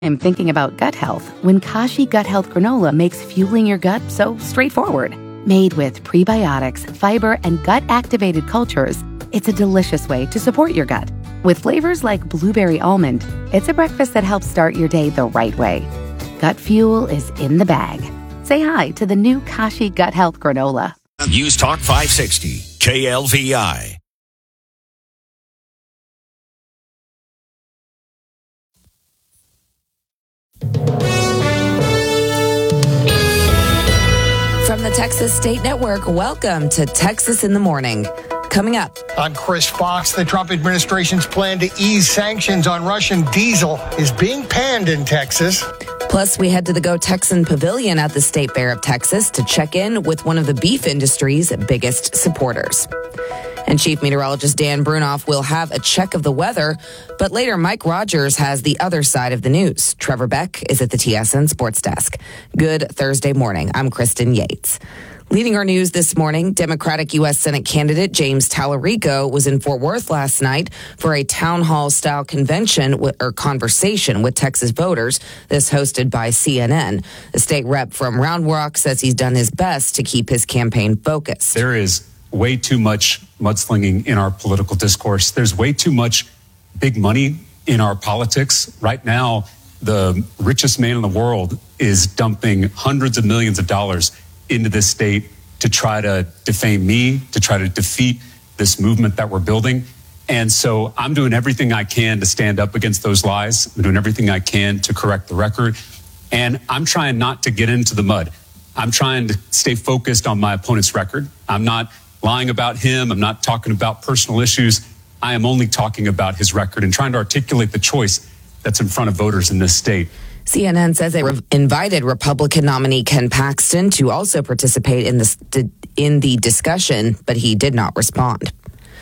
I'm thinking about gut health when Kashi Gut Health Granola makes fueling your gut so straightforward. Made with prebiotics, fiber, and gut-activated cultures, it's a delicious way to support your gut. With flavors like blueberry almond, it's a breakfast that helps start your day the right way. Gut fuel is in the bag. Say hi to the new Kashi Gut Health Granola. News Talk 560, KLVI. From the Texas State Network, welcome to Texas in the Morning. Coming up. I'm Chris Fox. The Trump administration's plan to ease sanctions on Russian diesel is being panned in Texas. Plus, we head to the Go Texan Pavilion at the State Fair of Texas to check in with one of the beef industry's biggest supporters. And Chief Meteorologist Dan Brunoff will have a check of the weather. But later, Mike Rogers has the other side of the news. Trevor Beck is at the TSN Sports Desk. Good Thursday morning. I'm Kristen Yates. Leading our news this morning, Democratic U.S. Senate candidate James Tallarico was in Fort Worth last night for a town hall-style convention or conversation with Texas voters. This hosted by CNN. The state rep from Round Rock says he's done his best to keep his campaign focused. There is way too much mudslinging in our political discourse. There's way too much big money in our politics. Right now, the richest man in the world is dumping hundreds of millions of dollars into this state to try to defame me, to try to defeat this movement that we're building. And so I'm doing everything I can to stand up against those lies. I'm doing everything I can to correct the record. And I'm trying not to get into the mud. I'm trying to stay focused on my opponent's record. I'm not lying about him. I'm not talking about personal issues. I am only talking about his record and trying to articulate the choice that's in front of voters in this state. CNN says it invited Republican nominee Ken Paxton to also participate in the discussion, but he did not respond.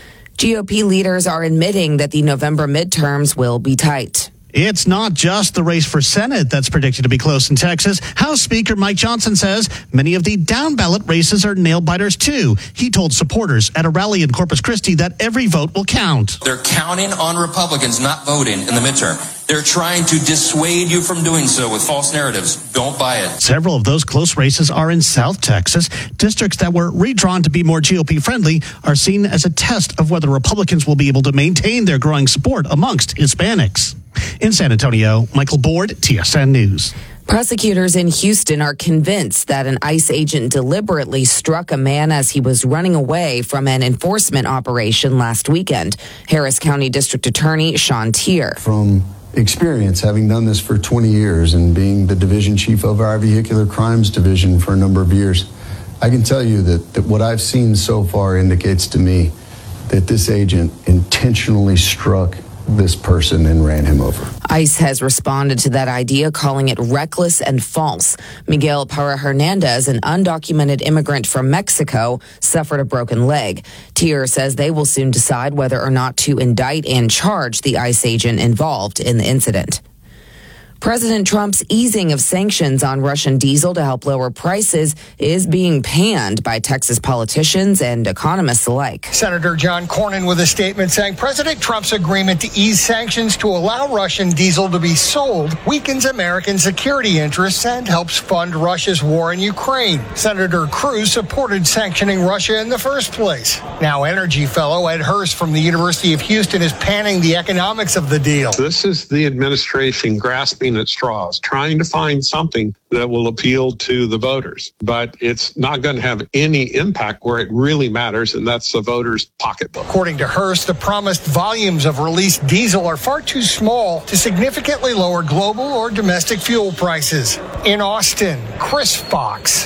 GOP leaders are admitting that the November midterms will be tight. It's not just the race for Senate that's predicted to be close in Texas. House Speaker Mike Johnson says many of the down-ballot races are nail-biters, too. He told supporters at a rally in Corpus Christi that every vote will count. They're counting on Republicans not voting in the midterm. They're trying to dissuade you from doing so with false narratives. Don't buy it. Several of those close races are in South Texas. Districts that were redrawn to be more GOP-friendly are seen as a test of whether Republicans will be able to maintain their growing support amongst Hispanics. In San Antonio, Michael Board, TSN News. Prosecutors in Houston are convinced that an ICE agent deliberately struck a man as he was running away from an enforcement operation last weekend. Harris County District Attorney Sean Tier. From experience, having done this for 20 years and being the division chief of our vehicular crimes division for a number of years, I can tell you that what I've seen so far indicates to me that this agent intentionally struck this person and ran him over. ICE has responded to that idea, calling it reckless and false. Miguel Parra Hernandez, an undocumented immigrant from Mexico, suffered a broken leg. Tier says they will soon decide whether or not to indict and charge the ICE agent involved in the incident. President Trump's easing of sanctions on Russian diesel to help lower prices is being panned by Texas politicians and economists alike. Senator John Cornyn with a statement saying President Trump's agreement to ease sanctions to allow Russian diesel to be sold weakens American security interests and helps fund Russia's war in Ukraine. Senator Cruz supported sanctioning Russia in the first place. Now, energy fellow Ed Hurst from the University of Houston is panning the economics of the deal. This is the administration grasping at straws, trying to find something that will appeal to the voters. But it's not going to have any impact where it really matters, and that's the voters' pocketbook. According to Hearst, the promised volumes of released diesel are far too small to significantly lower global or domestic fuel prices. In Austin, Chris Fox,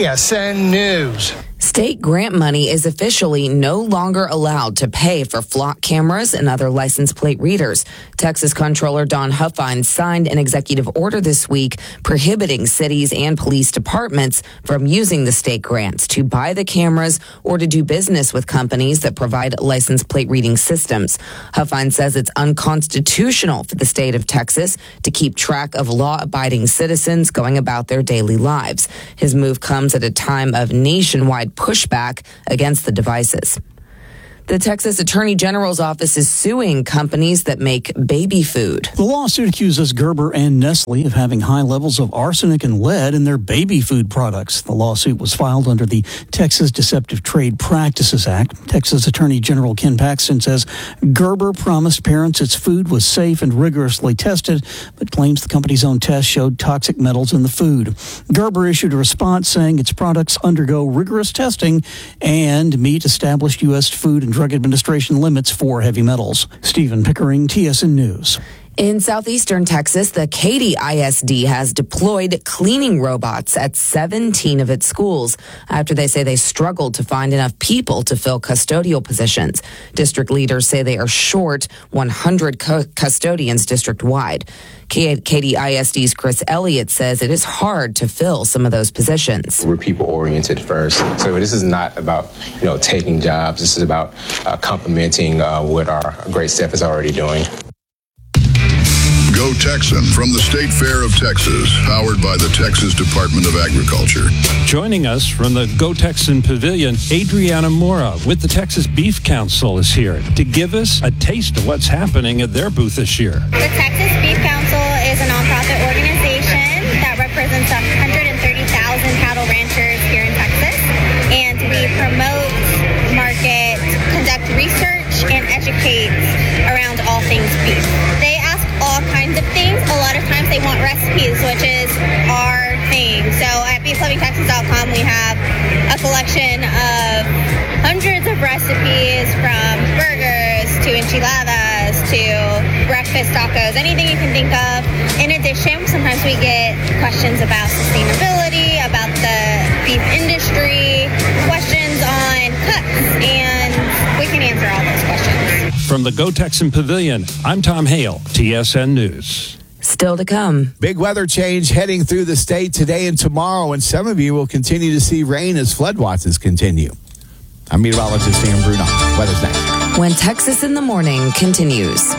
TSN News. State grant money is officially no longer allowed to pay for flock cameras and other license plate readers. Texas Comptroller Don Huffine signed an executive order this week prohibiting cities and police departments from using the state grants to buy the cameras or to do business with companies that provide license plate reading systems. Huffine says it's unconstitutional for the state of Texas to keep track of law-abiding citizens going about their daily lives. His move comes at a time of nationwide pushback against the devices. The Texas Attorney General's office is suing companies that make baby food. The lawsuit accuses Gerber and Nestle of having high levels of arsenic and lead in their baby food products. The lawsuit was filed under the Texas Deceptive Trade Practices Act. Texas Attorney General Ken Paxton says Gerber promised parents its food was safe and rigorously tested, but claims the company's own tests showed toxic metals in the food. Gerber issued a response saying its products undergo rigorous testing and meet established U.S. Food and Drug Administration limits for heavy metals. Stephen Pickering, TSN News. In southeastern Texas, the Katy ISD has deployed cleaning robots at 17 of its schools after they say they struggled to find enough people to fill custodial positions. District leaders say they are short 100 custodians district-wide. Katy ISD's Chris Elliott says it is hard to fill some of those positions. We're people-oriented first, so this is not about taking jobs. This is about complementing what our great staff is already doing. Go Texan from the State Fair of Texas, powered by the Texas Department of Agriculture. Joining us from the Go Texan Pavilion, Adriana Mora with the Texas Beef Council is here to give us a taste of what's happening at their booth this year. The Texas Beef Council is a nonprofit organization that represents 130,000 cattle ranchers here in Texas, and we promote, market, conduct research, and educate around all things beef. They ask all kinds of things. A lot of times they want recipes, which is our thing. So at beeflovingtexas.com we have a collection of hundreds of recipes, from burgers to enchiladas to breakfast tacos, anything you can think of. In addition, sometimes we get questions about sustainability, about the beef industry, questions on cuts, and we can answer all those questions. From the Go Texan Pavilion, I'm Tom Hale, TSN News. Still to come. Big weather change heading through the state today and tomorrow, and some of you will continue to see rain as flood watches continue. I'm meteorologist Dan Bruno. Weather's next. When Texas in the Morning continues.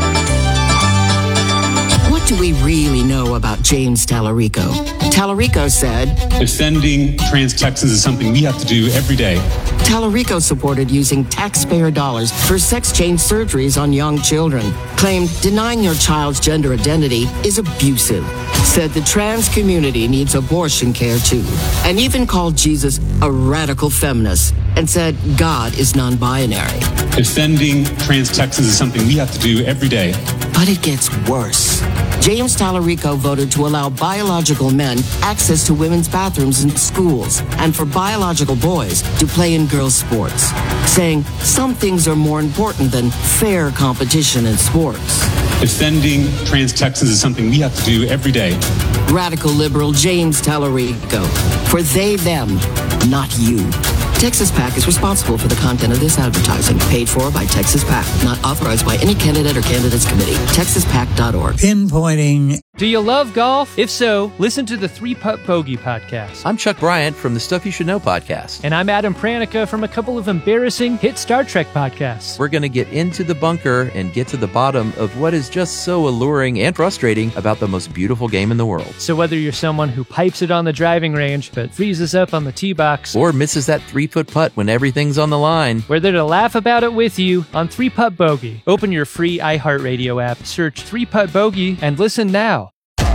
What do we really know about James Tallarico? Tallarico said, defending trans Texans is something we have to do every day. Tallarico supported using taxpayer dollars for sex change surgeries on young children. Claimed denying your child's gender identity is abusive. Said the trans community needs abortion care too. And even called Jesus a radical feminist. And said God is non-binary. Defending trans Texans is something we have to do every day. But it gets worse. James Tallarico voted to allow biological men access to women's bathrooms in schools and for biological boys to play in girls' sports, saying some things are more important than fair competition in sports. Defending trans Texans is something we have to do every day. Radical liberal James Tallarico. For they, them, not you. Texas PAC is responsible for the content of this advertising. Paid for by Texas PAC. Not authorized by any candidate or candidates committee. TexasPAC.org. Pinpointing. Do you love golf? If so, listen to the 3-Putt Bogey podcast. I'm Chuck Bryant from the Stuff You Should Know podcast. And I'm Adam Pranica from a couple of embarrassing hit Star Trek podcasts. We're going to get into the bunker and get to the bottom of what is just so alluring and frustrating about the most beautiful game in the world. So whether you're someone who pipes it on the driving range but freezes up on the tee box, or misses that 3-foot putt when everything's on the line, we're there to laugh about it with you on 3-Putt Bogey. Open your free iHeartRadio app, search 3-Putt Bogey, and listen now.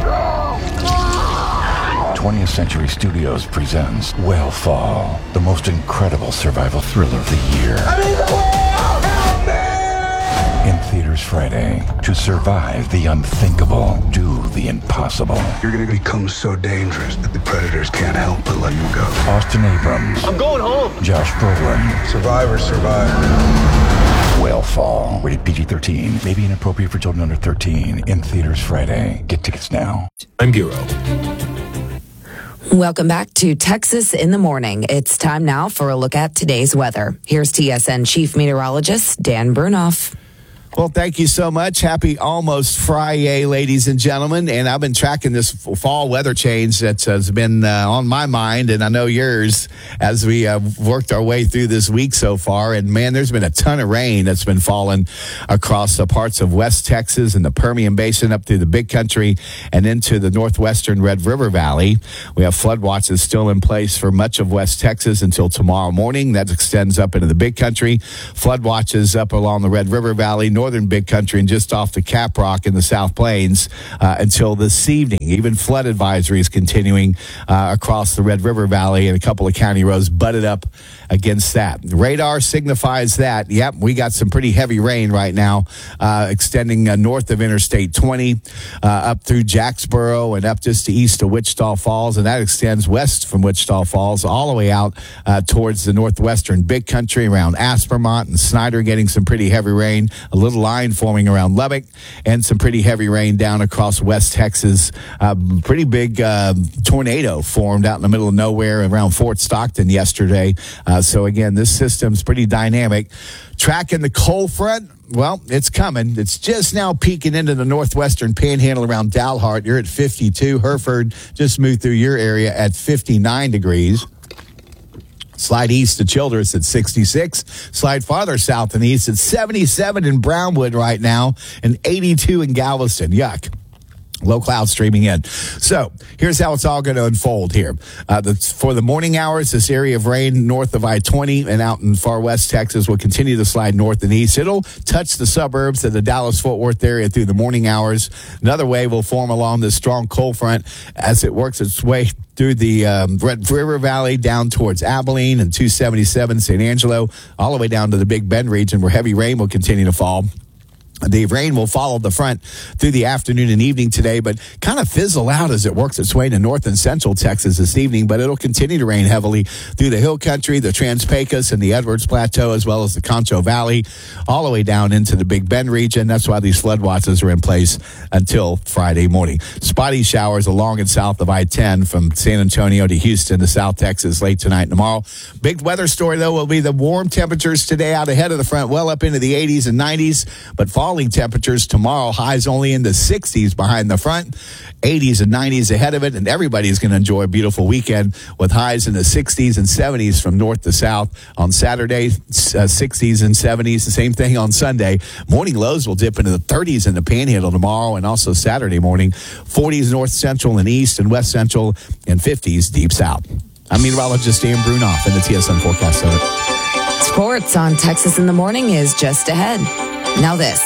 20th Century Studios presents Whale Fall, the most incredible survival thriller of the year. In theaters Friday. To survive the unthinkable, do the impossible. You're going to become so dangerous that the predators can't help but let you go. Austin Abrams. I'm going home. Josh Brolin. Survivors survive. Whale Fall. Rated PG-13. May be inappropriate for children under 13. In theaters Friday. Get tickets now. I'm Bureau. Welcome back to Texas in the Morning. It's time now for a look at today's weather. Here's TSN Chief Meteorologist Dan Brunoff. Well, thank you so much. Happy almost Friday, ladies and gentlemen. And I've been tracking this fall weather change that has been on my mind, and I know yours, as we worked our way through this week so far. And, man, there's been a ton of rain that's been falling across parts of West Texas and the Permian Basin up through the Big Country and into the northwestern Red River Valley. We have flood watches still in place for much of West Texas until tomorrow morning. That extends up into the Big Country. Flood watches up along the Red River Valley, northern Big Country, and just off the Cap Rock in the South Plains until this evening. Even flood advisories continuing across the Red River Valley, and a couple of county roads butted up against that. Radar signifies that, yep, we got some pretty heavy rain right now extending north of Interstate 20 up through Jacksboro and up just to east of Wichita Falls, and that extends west from Wichita Falls all the way out towards the northwestern Big Country around Aspermont and Snyder, getting some pretty heavy rain. A little line forming around Lubbock, and some pretty heavy rain down across West Texas. Pretty big tornado formed out in the middle of nowhere around Fort Stockton yesterday. So again, this system's pretty dynamic. Tracking the cold front, well, it's coming. It's just now peeking into the northwestern panhandle around Dalhart. You're at 52. Hereford just moved through your area at 59 degrees. Slide east to Childress at 66. Slide farther south and east at 77 in Brownwood right now and 82 in Galveston. Yuck. Low cloud streaming in. So here's how it's all going to unfold here. For the morning hours, this area of rain north of I-20 and out in far west Texas will continue to slide north and east. It'll touch the suburbs of the Dallas-Fort Worth area through the morning hours. Another wave will form along this strong cold front as it works its way through the Red River Valley down towards Abilene and 277 San Angelo, all the way down to the Big Bend region where heavy rain will continue to fall. The rain will follow the front through the afternoon and evening today, but kind of fizzle out as it works its way to north and central Texas this evening. But it'll continue to rain heavily through the Hill Country, the Trans-Pecos, and the Edwards Plateau, as well as the Concho Valley, all the way down into the Big Bend region. That's why these flood watches are in place until Friday morning. Spotty showers along and south of I-10 from San Antonio to Houston to South Texas late tonight and tomorrow. Big weather story, though, will be the warm temperatures today out ahead of the front, well up into the 80s and 90s, but falling temperatures tomorrow, highs only in the 60s behind the front, 80s and 90s ahead of it, and everybody's going to enjoy a beautiful weekend with highs in the 60s and 70s from north to south on Saturday, 60s and 70s, the same thing on Sunday. Morning lows will dip into the 30s in the Panhandle tomorrow, and also Saturday morning, 40s north central and east and west central, and 50s deep south. I'm meteorologist Dan Brunoff in the TSN Forecast Center. Sports on Texas in the Morning is just ahead. Now this.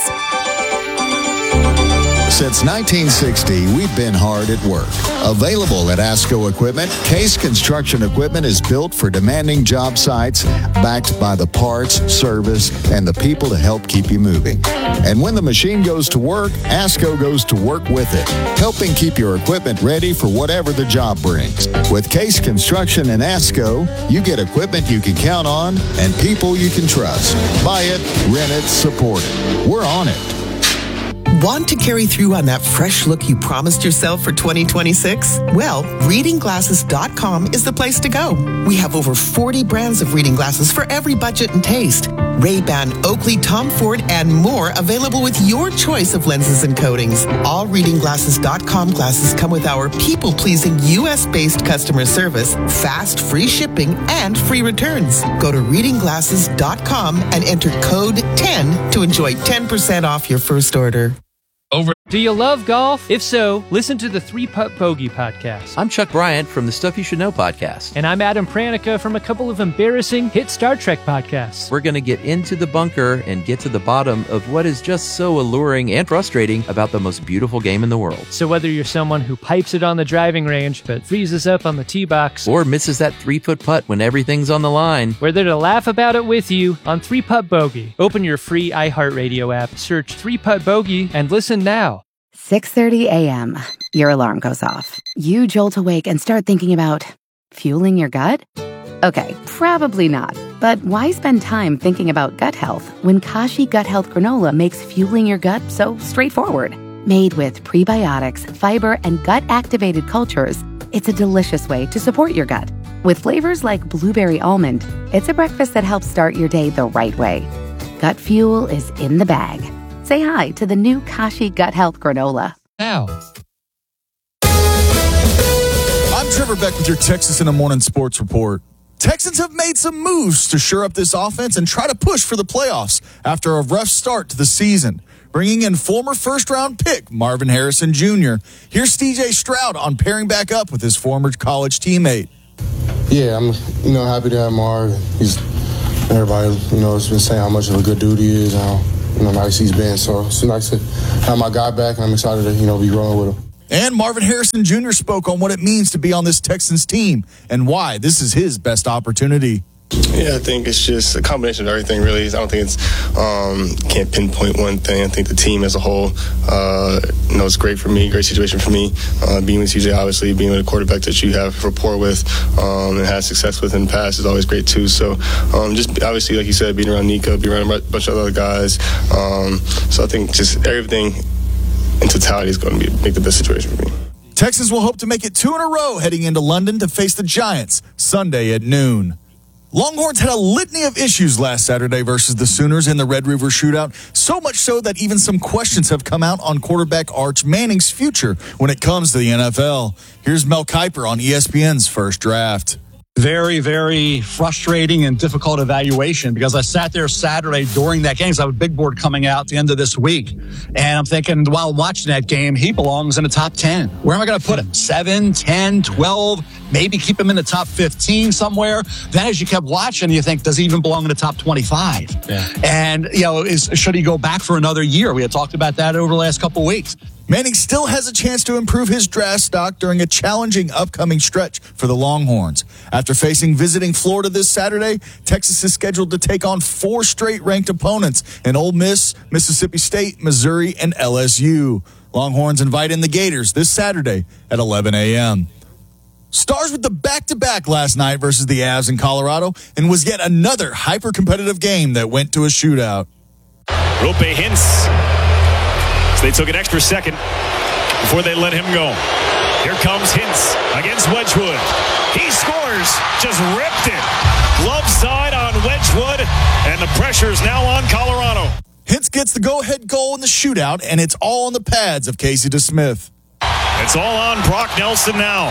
Since 1960, we've been hard at work. Available at ASCO Equipment, Case Construction Equipment is built for demanding job sites, backed by the parts, service, and the people to help keep you moving. And when the machine goes to work, ASCO goes to work with it, helping keep your equipment ready for whatever the job brings. With Case Construction and ASCO, you get equipment you can count on and people you can trust. Buy it, rent it, support it. We're on it. Want to carry through on that fresh look you promised yourself for 2026? Well, readingglasses.com is the place to go. We have over 40 brands of reading glasses for every budget and taste. Ray-Ban, Oakley, Tom Ford, and more available with your choice of lenses and coatings. All readingglasses.com glasses come with our people-pleasing U.S.-based customer service, fast, free shipping, and free returns. Go to readingglasses.com and enter code 10 to enjoy 10% off your first order. Do you love golf? If so, listen to the 3-Putt Bogey podcast. I'm Chuck Bryant from the Stuff You Should Know podcast. And I'm Adam Pranica from a couple of embarrassing hit Star Trek podcasts. We're going to get into the bunker and get to the bottom of what is just so alluring and frustrating about the most beautiful game in the world. So whether you're someone who pipes it on the driving range but freezes up on the tee box, or misses that 3-foot putt when everything's on the line, we're there to laugh about it with you on 3-Putt Bogey. Open your free iHeartRadio app, search 3-Putt Bogey, and listen now. 6:30 a.m. Your alarm goes off. You jolt awake and start thinking about fueling your gut? Okay, probably not. But why spend time thinking about gut health when Kashi Gut Health Granola makes fueling your gut so straightforward? Made with prebiotics, fiber, and gut-activated cultures, it's a delicious way to support your gut. With flavors like blueberry almond, it's a breakfast that helps start your day the right way. Gut fuel is in the bag. Say hi to the new Kashi Gut Health Granola. Now. I'm Trevor Beck with your Texas in the Morning Sports Report. Texans have made some moves to shore up this offense and try to push for the playoffs after a rough start to the season, bringing in former first-round pick Marvin Harrison Jr. Here's C.J. Stroud on pairing back up with his former college teammate. Yeah, I'm happy to have Marv. Everybody has been saying how much of a good dude he is, how nice he's been. So it's nice to have my guy back, and I'm excited to be rolling with him. And Marvin Harrison Jr. spoke on what it means to be on this Texans team and why this is his best opportunity. Yeah, I think it's just a combination of everything, really. I don't think it's can't pinpoint one thing. I think the team as a whole, it's great for me, great situation for me. Being with CJ, obviously, being with a quarterback that you have rapport with and had success with in the past is always great, too. So just obviously, like you said, being around Nico, being around a bunch of other guys. So I think just everything in totality is going to make the best situation for me. Texans will hope to make it 2 in a row heading into London to face the Giants Sunday at noon. Longhorns had a litany of issues last Saturday versus the Sooners in the Red River Shootout, so much so that even some questions have come out on quarterback Arch Manning's future when it comes to the NFL. Here's Mel Kiper on ESPN's First Draft. Very, very frustrating and difficult evaluation because I sat there Saturday during that game. So I have a big board coming out at the end of this week. And I'm thinking, while watching that game, he belongs in the top 10. Where am I going to put him? 7, 10, 12, maybe keep him in the top 15 somewhere. Then as you kept watching, you think, does he even belong in the top 25? Yeah. And, should he go back for another year? We had talked about that over the last couple of weeks. Manning still has a chance to improve his draft stock during a challenging upcoming stretch for the Longhorns. After facing visiting Florida this Saturday, Texas is scheduled to take on 4 straight ranked opponents in Ole Miss, Mississippi State, Missouri, and LSU. Longhorns invite in the Gators this Saturday at 11 a.m. Stars with the back-to-back last night versus the Avs in Colorado and was yet another hyper-competitive game that went to a shootout. Roope Hintz. They took an extra second before they let him go. Here comes Hintz against Wedgwood. He scores, just ripped it. Glove side on Wedgwood, and the pressure is now on Colorado. Hintz gets the go-ahead goal in the shootout, and it's all on the pads of Casey DeSmith. It's all on Brock Nelson now.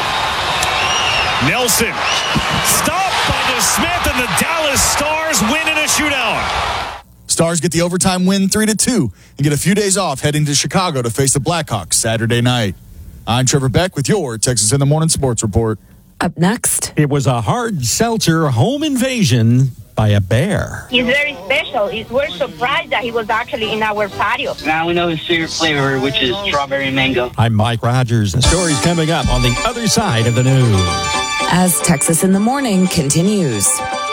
Nelson stopped by DeSmith, and the Dallas Stars win in a shootout. Stars get the overtime win 3-2 and get a few days off heading to Chicago to face the Blackhawks Saturday night. I'm Trevor Beck with your Texas in the Morning Sports Report. Up next. It was a hard seltzer home invasion by a bear. He's very special. We're surprised that he was actually in our patio. Now we know his favorite flavor, which is strawberry and mango. I'm Mike Rogers. The story's coming up on the other side of the news. As Texas in the Morning continues.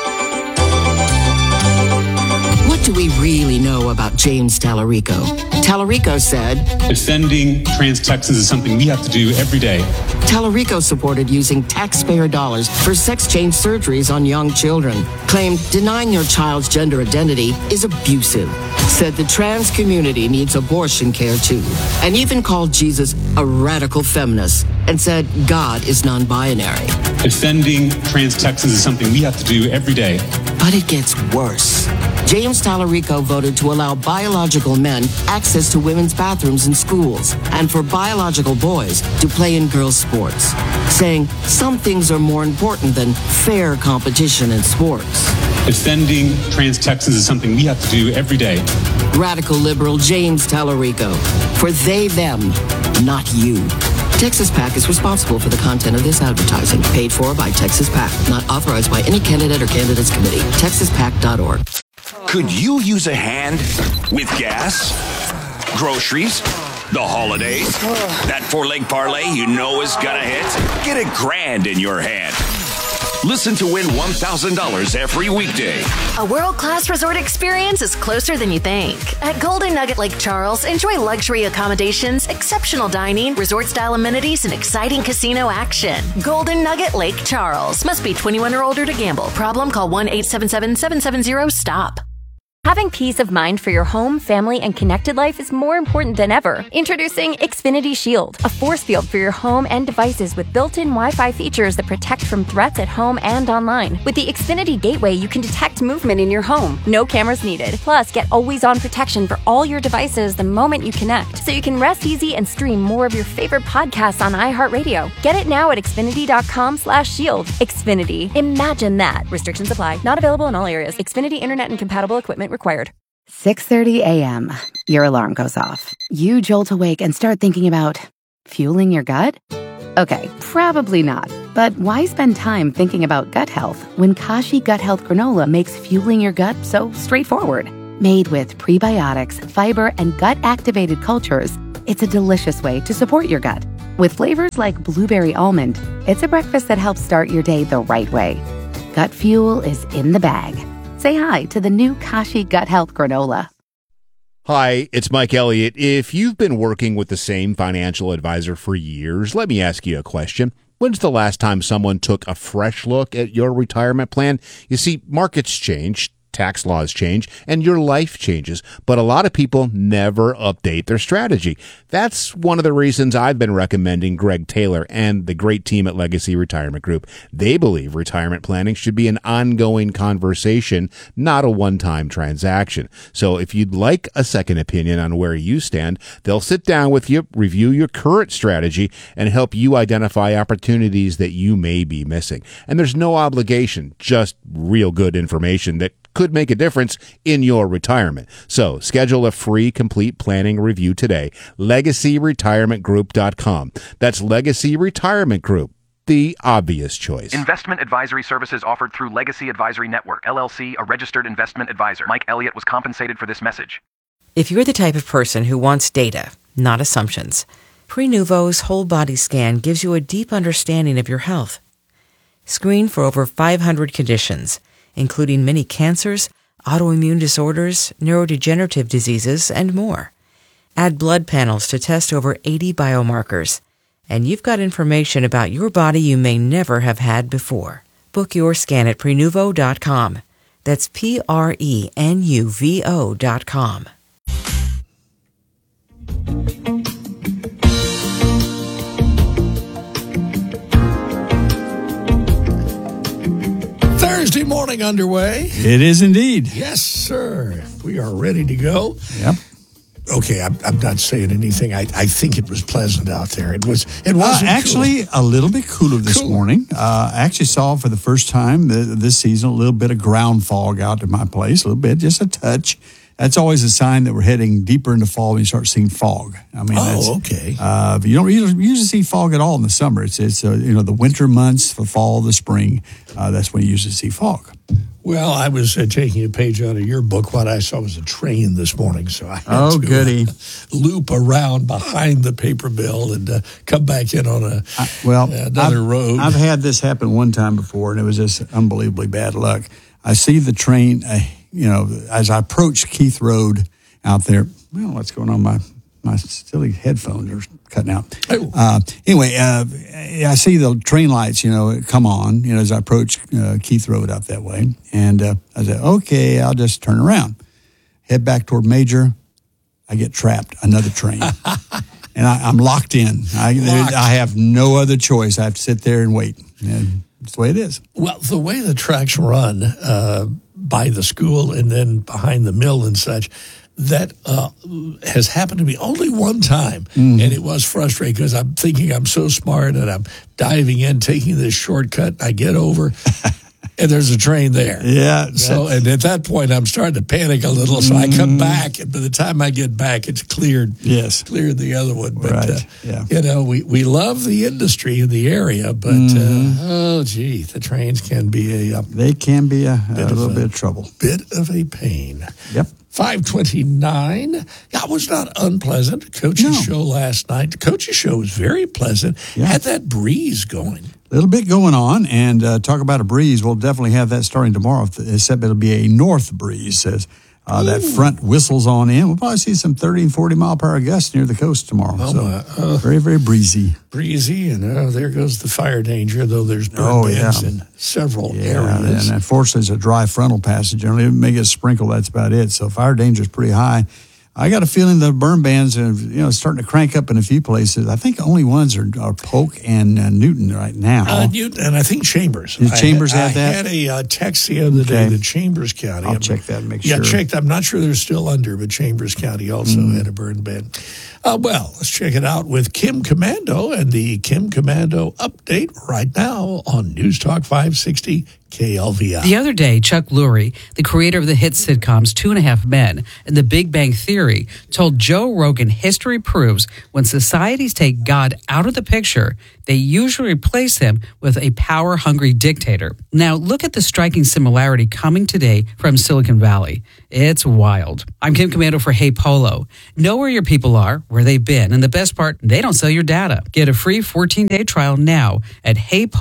What do we really know about James Tallarico? Tallarico said, defending trans Texans is something we have to do every day. Tallarico supported using taxpayer dollars for sex change surgeries on young children. Claimed denying your child's gender identity is abusive. Said the trans community needs abortion care too. And even called Jesus a radical feminist and said God is non-binary. Defending trans Texans is something we have to do every day. But it gets worse. James Tallarico voted to allow biological men access to women's bathrooms in schools and for biological boys to play in girls' sports, saying some things are more important than fair competition in sports. Defending trans Texans is something we have to do every day. Radical liberal James Tallarico. For they, them, not you. Texas PAC is responsible for the content of this advertising. Paid for by Texas PAC. Not authorized by any candidate or candidates committee. TexasPAC.org. Could you use a hand with gas, groceries, the holidays? That 4-leg parlay you know is gonna hit? Get $1,000 in your hand. Listen to win $1,000 every weekday. A world-class resort experience is closer than you think. At Golden Nugget Lake Charles, enjoy luxury accommodations, exceptional dining, resort-style amenities, and exciting casino action. Golden Nugget Lake Charles. Must be 21 or older to gamble. Problem? Call 1-877-770-STOP. Having peace of mind for your home, family, and connected life is more important than ever. Introducing Xfinity Shield, a force field for your home and devices with built-in Wi-Fi features that protect from threats at home and online. With the Xfinity Gateway, you can detect movement in your home. No cameras needed. Plus, get always-on protection for all your devices the moment you connect, so you can rest easy and stream more of your favorite podcasts on iHeartRadio. Get it now at Xfinity.com/shield. Xfinity. Imagine that. Restrictions apply. Not available in all areas. Xfinity Internet and compatible equipment required. 6:30 a.m. Your alarm goes off. You jolt awake and start thinking about fueling your gut? Okay, probably not. But why spend time thinking about gut health when Kashi Gut Health Granola makes fueling your gut so straightforward? Made with prebiotics, fiber, and gut-activated cultures, it's a delicious way to support your gut. With flavors like blueberry almond, it's a breakfast that helps start your day the right way. Gut fuel is in the bag. Say hi to the new Kashi Gut Health Granola. Hi, it's Mike Elliott. If you've been working with the same financial advisor for years, let me ask you a question. When's the last time someone took a fresh look at your retirement plan? You see, markets change, tax laws change, and your life changes, but a lot of people never update their strategy. That's one of the reasons I've been recommending Greg Taylor and the great team at Legacy Retirement Group. They believe retirement planning should be an ongoing conversation, not a one-time transaction. So if you'd like a second opinion on where you stand, they'll sit down with you, review your current strategy, and help you identify opportunities that you may be missing. And there's no obligation, just real good information that could make a difference in your retirement. So schedule a free complete planning review today. LegacyRetirementGroup.com. That's Legacy Retirement Group, the obvious choice. Investment advisory services offered through Legacy Advisory Network, LLC, a registered investment advisor. Mike Elliott was compensated for this message. If you're the type of person who wants data, not assumptions, Prenuvo's whole body scan gives you a deep understanding of your health. Screen for over 500 conditions, including many cancers, autoimmune disorders, neurodegenerative diseases, and more. Add blood panels to test over 80 biomarkers, and you've got information about your body you may never have had before. Book your scan at Prenuvo.com. That's Prenuvo.com. Thursday morning underway. It is indeed. Yes, sir. We are ready to go. Yep. Okay, I'm not saying anything. I think it was pleasant out there. It wasn't actually cool. A little bit cooler this morning. I actually saw for the first time this season a little bit of ground fog out at my place, a little bit, just a touch. That's always a sign that we're heading deeper into fall when you start seeing fog. I mean, okay. You don't usually see fog at all in the summer. It's the winter months, the fall, the spring. That's when you usually see fog. Well, I was taking a page out of your book. What I saw was a train this morning, so I had to goody. Loop around behind the paper mill and come back in on another road. I've had this happen one time before, and it was just unbelievably bad luck. I see the train, as I approach Keith Road out there. Well, what's going on? My silly headphones are cutting out. Anyway, I see the train lights, come on, as I approach Keith Road out that way. And I said, okay, I'll just turn around. Head back toward Major. I get trapped, another train. And I'm locked in. I have no other choice. I have to sit there and wait. And that's the way it is. Well, the way the tracks run by the school and then behind the mill and such, that has happened to me only one time, and it was frustrating because I'm thinking I'm so smart and I'm diving in, taking this shortcut. I get over, and there's a train there. Yeah. So, and at that point, I'm starting to panic a little. So I come back, and by the time I get back, it's cleared. Yes. Cleared the other one. But right. we love the industry in the area, but the trains can be a little bit of trouble. Bit of a pain. Yep. 5:29. That was not unpleasant. Coach's show last night. The coach's show was very pleasant. Yeah. Had that breeze going. A little bit going on, and talk about a breeze. We'll definitely have that starting tomorrow, except it'll be a north breeze. As That front whistles on in. We'll probably see some 30 and 40 mile per hour gusts near the coast tomorrow. Very, very breezy. Breezy, and there goes the fire danger, though there's burn bands in several areas. And unfortunately, it's a dry frontal passage. Generally, it may get sprinkled, that's about it. So fire danger is pretty high. I got a feeling the burn bans are starting to crank up in a few places. I think only ones are Polk and Newton right now. Newton, and I think Chambers. Chambers have that? I had a text the other day that Chambers County. I'll check that and make sure. Yeah, checked. I'm not sure they're still under, but Chambers County also had a burn ban. Well, let's check it out with Kim Komando and the Kim Komando update right now on News Talk 560 KLVI. The other day, Chuck Lurie, the creator of the hit sitcoms 2.5 Men and The Big Bang Theory, told Joe Rogan history proves when societies take God out of the picture, they usually replace him with a power-hungry dictator. Now, look at the striking similarity coming today from Silicon Valley. It's wild. I'm Kim Komando for Hey Polo. Know where your people are, where they've been, and the best part, they don't sell your data. Get a free 14-day trial now at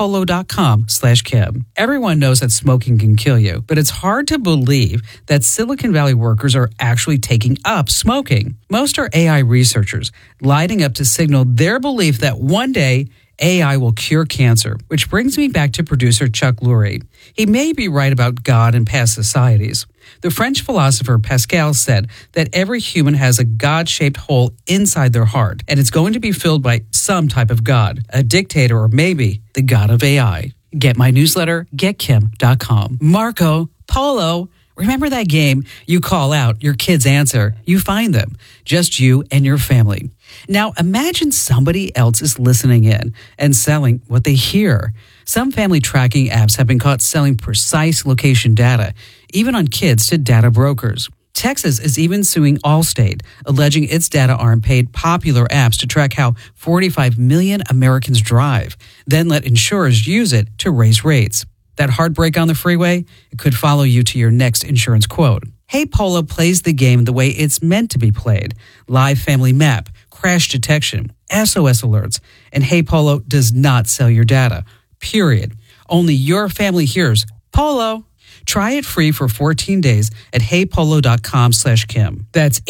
heypolo.com/Kim. Everyone knows that smoking can kill you, but it's hard to believe that Silicon Valley workers are actually taking up smoking. Most are AI researchers lighting up to signal their belief that one day AI will cure cancer, which brings me back to producer Chuck Lurie. He may be right about God and past societies. The French philosopher Pascal said that every human has a God-shaped hole inside their heart, and it's going to be filled by some type of God, a dictator, or maybe the God of AI. Get my newsletter, getkim.com. Marco Polo. Remember that game? You call out, your kids answer, you find them. Just you and your family. Now imagine somebody else is listening in and selling what they hear. Some family tracking apps have been caught selling precise location data, even on kids, to data brokers. Texas is even suing Allstate, alleging its data arm paid popular apps to track how 45 million Americans drive, then let insurers use it to raise rates. That heartbreak on the freeway, it could follow you to your next insurance quote. Hey Polo plays the game the way it's meant to be played. Live family map, crash detection, SOS alerts, and Hey Polo does not sell your data. Period. Only your family hears Polo. Try it free for 14 days at heypolo.com/Kim. That's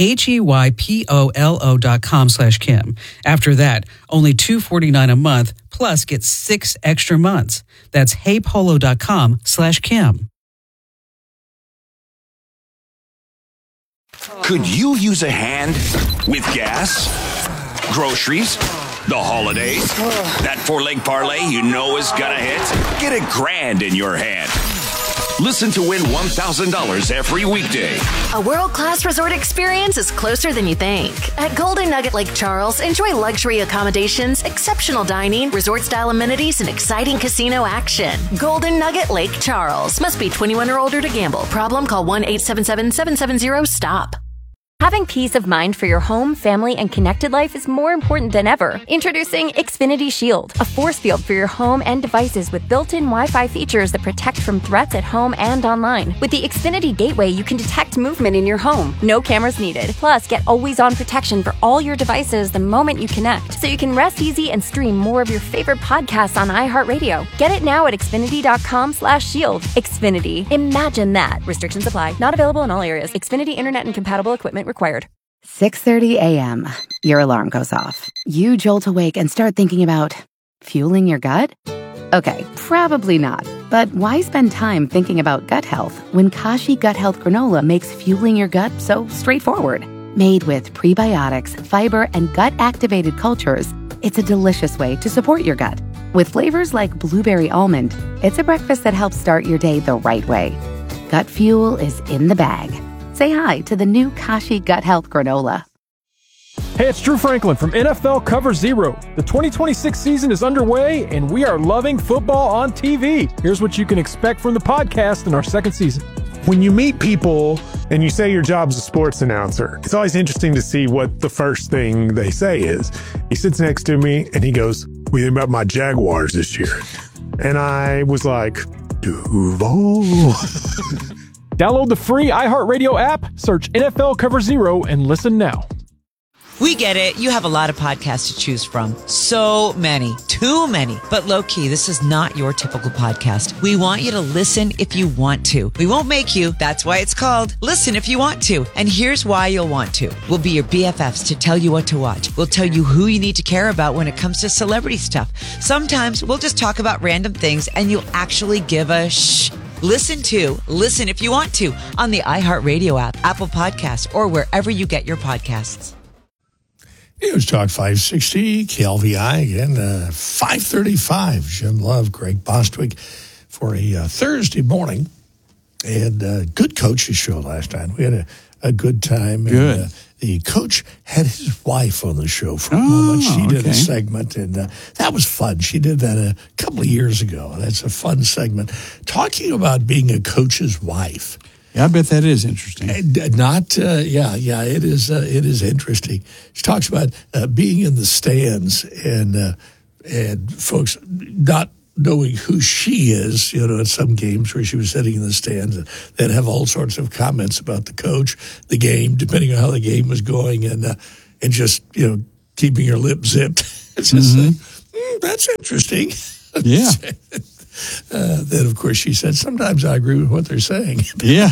HEYPOLO.com/Kim. After that, only $249 a month, plus get 6 extra months. That's heypolo.com/Kim. Could you use a hand with gas, groceries, the holidays, that 4-leg parlay you know is gonna hit? Get $1,000 in your hand. Listen to win $1,000 every weekday. A world-class resort experience is closer than you think. At Golden Nugget Lake Charles, enjoy luxury accommodations, exceptional dining, resort-style amenities, and exciting casino action. Golden Nugget Lake Charles. Must be 21 or older to gamble. Problem? Call 1-877-770-STOP. Having peace of mind for your home, family, and connected life is more important than ever. Introducing Xfinity Shield, a force field for your home and devices with built-in Wi-Fi features that protect from threats at home and online. With the Xfinity Gateway, you can detect movement in your home. No cameras needed. Plus, get always-on protection for all your devices the moment you connect, so you can rest easy and stream more of your favorite podcasts on iHeartRadio. Get it now at Xfinity.com/shield. Xfinity. Imagine that. Restrictions apply. Not available in all areas. Xfinity Internet and compatible equipment required. 6:30 a.m. Your alarm goes off. You jolt awake and start thinking about fueling your gut? Okay, probably not. But why spend time thinking about gut health when Kashi Gut Health Granola makes fueling your gut so straightforward? Made with prebiotics, fiber, and gut-activated cultures, it's a delicious way to support your gut. With flavors like blueberry almond, it's a breakfast that helps start your day the right way. Gut fuel is in the bag. Say hi to the new Kashi Gut Health Granola. Hey, it's Drew Franklin from NFL Cover Zero. The 2026 season is underway, and we are loving football on TV. Here's what you can expect from the podcast in our second season. When you meet people and you say your job's a sports announcer, it's always interesting to see what the first thing they say is. He sits next to me, and he goes, "What do you think about my Jaguars this year?" And I was like, Duval. Download the free iHeartRadio app, search NFL Cover Zero, and listen now. We get it. You have a lot of podcasts to choose from. So many. Too many. But low-key, this is not your typical podcast. We want you to listen if you want to. We won't make you. That's why it's called Listen If You Want To. And here's why you'll want to. We'll be your BFFs to tell you what to watch. We'll tell you who you need to care about when it comes to celebrity stuff. Sometimes we'll just talk about random things and you'll actually give a shh. Listen If You Want To on the iHeartRadio app, Apple Podcasts, or wherever you get your podcasts. News Talk 560, KLVI again, 5:35. Jim Love, Greg Bostwick for a Thursday morning. And good coaches show last night. We had a good time. Good. And, the coach had his wife on the show for a moment. She did a segment, and that was fun. She did that a couple of years ago. That's a fun segment. Talking about being a coach's wife. Yeah, I bet that is interesting. It is interesting. She talks about being in the stands and folks not knowing who she is, at some games where she was sitting in the stands, and they'd have all sorts of comments about the coach, the game, depending on how the game was going, and just, keeping her lip zipped. It's just that's interesting. Yeah. Then, of course, she said, sometimes I agree with what they're saying. Yeah.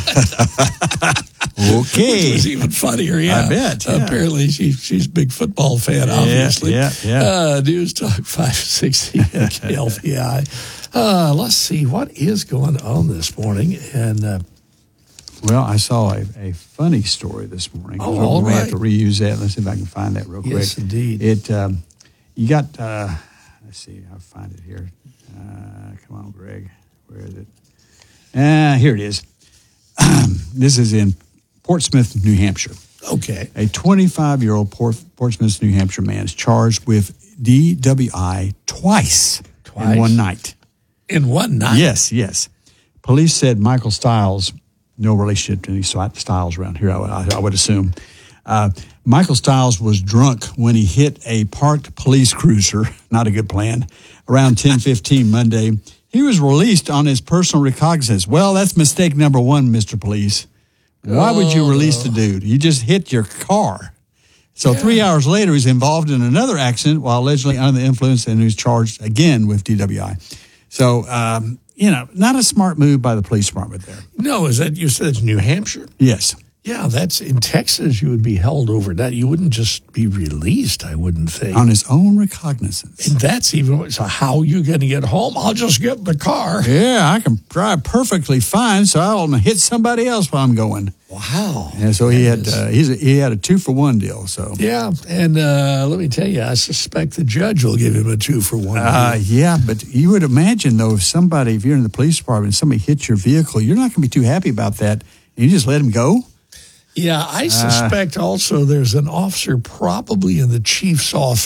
Okay. Which was even funnier, yeah. I bet. Yeah. Apparently, she's a big football fan, obviously. Yeah. News Talk 560 at KLVI. Let's see, what is going on this morning? And well, I saw a funny story this morning. All we right. have to reuse that. Let's see if I can find that real quick. Yes, indeed. You got, let's see, I'll find it here. Come on, Greg. Where is it? Here it is. This is in Portsmouth, New Hampshire. Okay. A 25-year-old Portsmouth, New Hampshire man is charged with DWI twice in one night. In one night? Yes. Police said Michael Stiles, no relationship to any Stiles around here, I would assume. Michael Stiles was drunk when he hit a parked police cruiser, not a good plan, around 10:15 Monday. He was released on his personal recognizance. Well, that's mistake number one, Mr. Police. Why would you release the dude? You just hit your car. So 3 hours later, he's involved in another accident while allegedly under the influence, and he's charged again with DWI. So, not a smart move by the police department there. No, you said it's New Hampshire? Yes. Yeah, that's in Texas. You would be held overnight. You wouldn't just be released, I wouldn't think. On his own recognizance. And that's even, so how are you going to get home? I'll just get in the car. Yeah, I can drive perfectly fine, so I'll hit somebody else while I'm going. Wow. And so he had a 2-for-1 deal. So yeah, and let me tell you, I suspect the judge will give him a 2-for-1 deal. Yeah, but you would imagine, though, if you're in the police department and somebody hits your vehicle, you're not going to be too happy about that. And you just let him go? Yeah, I suspect also there's an officer probably in the chief's office.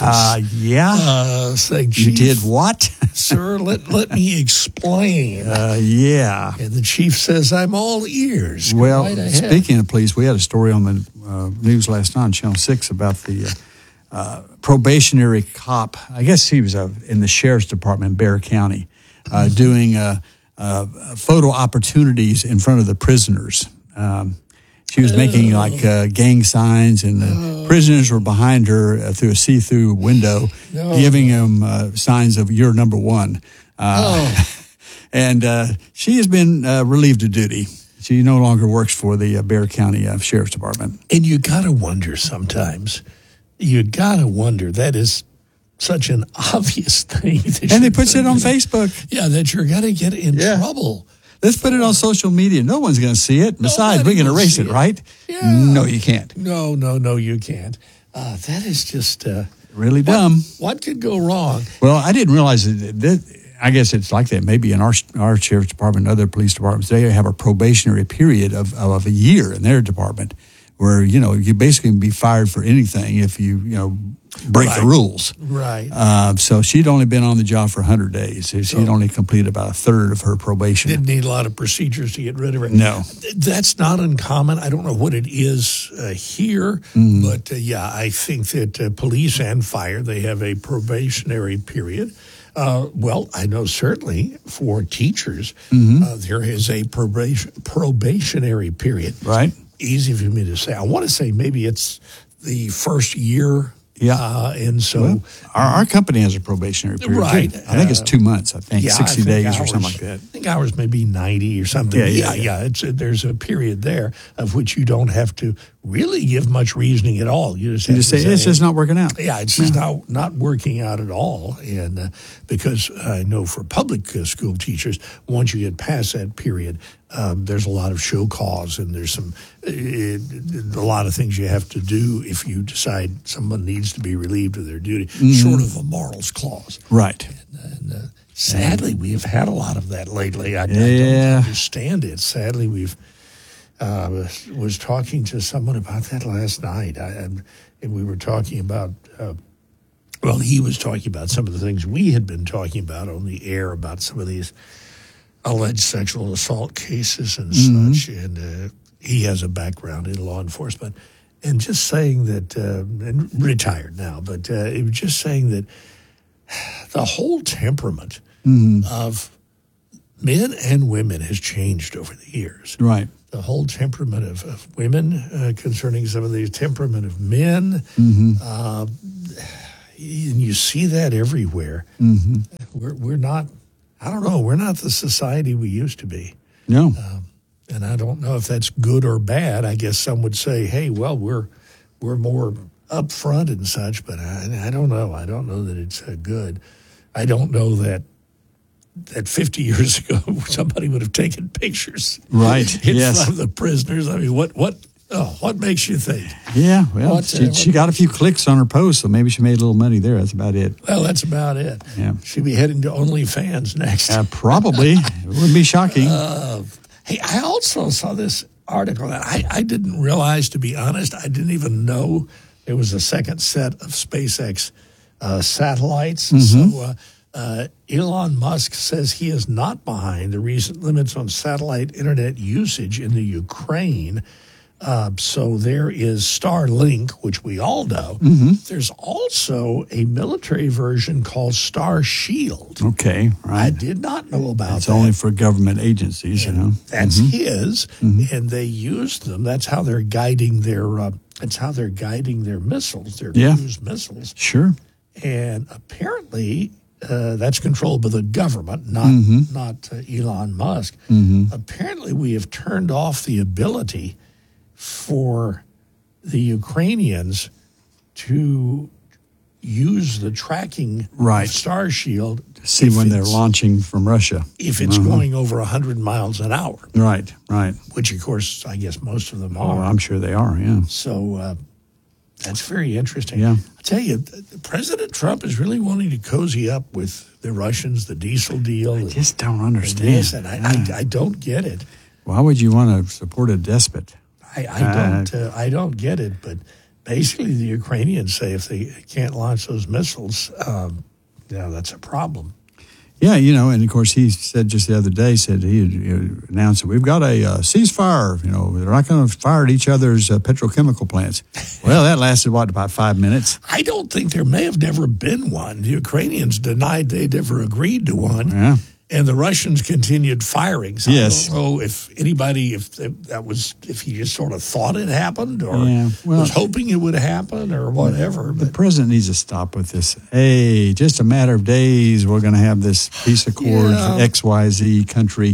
Saying, Chief, you did what? Sir, let me explain. Yeah. And the chief says, I'm all ears. Well, right ahead. Speaking of police, we had a story on the news last night on Channel 6 about the probationary cop. I guess he was in the sheriff's department in Bexar County doing photo opportunities in front of the prisoners. She was making gang signs, and the prisoners were behind her through a see-through window, giving them signs of "You're number one." And she has been relieved of duty. She no longer works for the Bexar County Sheriff's Department. And you got to wonder sometimes. That is such an obvious thing. And they put it on Facebook. Yeah, that you're going to get in trouble. Let's put it on social media. No one's going to see it. Besides, we can erase it, right? Yeah. No, you can't. No, you can't. That is just really dumb. What could go wrong? Well, I didn't realize that. I guess it's like that. Maybe in our sheriff's department and other police departments, they have a probationary period of a year in their department, where you basically can be fired for anything if you break the rules. Right. So she'd only been on the job for 100 days. She'd only completed about a third of her probation. Didn't need a lot of procedures to get rid of her. No. That's not uncommon. I don't know what it is here, but I think that police and fire, they have a probationary period. Well, I know certainly for teachers, there is a probationary period. Right. Easy for me to say. I want to say maybe it's the first year. Yeah. And so our company has a probationary period. Right. Too. I think it's 2 months. I think 60 days or something like that. I think ours may be 90 or something. Yeah. There's a period there of which you don't have to really give much reasoning at all. You just say it's just not working out. Yeah, it's just not working out at all. And because I know for public school teachers, once you get past that period, there's a lot of show cause, and there's a lot of things you have to do if you decide someone needs to be relieved of their duty, short of a morals clause. Right. And sadly, we have had a lot of that lately. I don't understand it. Sadly, we've was talking to someone about that last night, and we were talking about. He was talking about some of the things we had been talking about on the air about some of these alleged sexual assault cases and such, and he has a background in law enforcement, and just saying that, and retired now, but it was just saying that the whole temperament of men and women has changed over the years. Right. The whole temperament of women concerning some of the temperament of men, and you see that everywhere. We're not. I don't know. We're not the society we used to be. No. And I don't know if that's good or bad. I guess some would say, hey, well, we're more upfront and such, but I don't know. I don't know that it's good. I don't know that 50 years ago somebody would have taken pictures in front of the prisoners. I mean, what makes you think? Yeah, well, she got a few clicks on her post, so maybe she made a little money there. That's about it. Well, that's about it. Yeah. She'll be heading to OnlyFans next. Probably. It wouldn't be shocking. Hey, I also saw this article that I didn't realize, to be honest. I didn't even know there was a second set of SpaceX satellites. So Elon Musk says he is not behind the recent limits on satellite internet usage in the Ukraine. So there is Starlink, which we all know. There's also a military version called Star Shield. Okay, right. I did not know about it's that. It's only for government agencies, you know. That's his, and they use them. That's how they're guiding their. Their missiles, their cruise missiles. Sure. And apparently, that's controlled by the government, not Elon Musk. Apparently, we have turned off the ability for the Ukrainians to use the tracking of Star Shield. See when they're launching from Russia. If it's going over 100 miles an hour. Right. Which, of course, I guess most of them are. Oh, I'm sure they are, yeah. So that's very interesting. Yeah. I'll tell you, President Trump is really wanting to cozy up with the Russians, the diesel deal. I just don't understand. And I don't get it. Why would you want to support a despot? I don't get it, but basically the Ukrainians say if they can't launch those missiles, that's a problem. Yeah, and of course he said just the other day, he announced that we've got a ceasefire. They're not going to fire at each other's petrochemical plants. Well, that lasted, about 5 minutes? I don't think there may have never been one. The Ukrainians denied they'd ever agreed to one. Yeah. And the Russians continued firing. So yes. I don't know if anybody, if he just sort of thought it happened or was hoping it would happen or whatever. The president needs to stop with this. Hey, just a matter of days, we're going to have this peace accord, XYZ country.